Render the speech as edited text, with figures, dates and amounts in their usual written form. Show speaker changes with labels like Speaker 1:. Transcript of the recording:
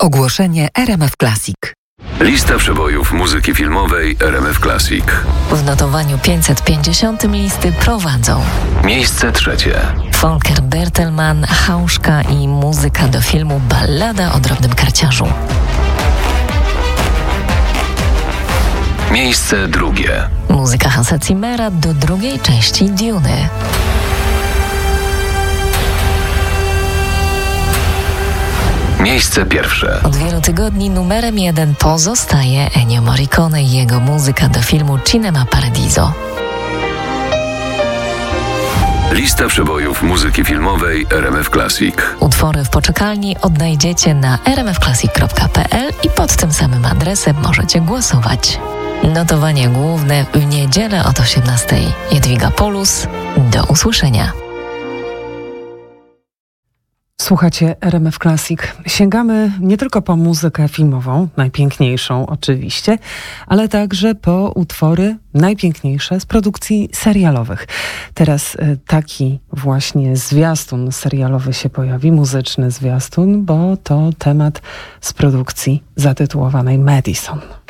Speaker 1: Ogłoszenie RMF Classic.
Speaker 2: Lista przebojów muzyki filmowej RMF Classic.
Speaker 3: W notowaniu 550 listy prowadzą
Speaker 2: Miejsce trzecie.
Speaker 3: Volker Bertelmann, Hauszka i muzyka do filmu Ballada o drobnym karciarzu.
Speaker 2: Miejsce drugie.
Speaker 3: Muzyka Hansa Zimmera do drugiej części Duny.
Speaker 2: Miejsce pierwsze.
Speaker 3: Od wielu tygodni numerem 1 pozostaje Ennio Morricone i jego muzyka do filmu Cinema Paradiso.
Speaker 2: Lista przebojów muzyki filmowej RMF Classic.
Speaker 3: Utwory w poczekalni odnajdziecie na rmfclassic.pl i pod tym samym adresem możecie głosować. Notowanie główne w niedzielę od 18:00. Jadwiga Polus. Do usłyszenia.
Speaker 4: Słuchacie RMF Classic. Sięgamy nie tylko po muzykę filmową, najpiękniejszą oczywiście, ale także po utwory najpiękniejsze z produkcji serialowych. Teraz taki właśnie zwiastun serialowy się pojawi, muzyczny zwiastun, bo to temat z produkcji zatytułowanej Madison.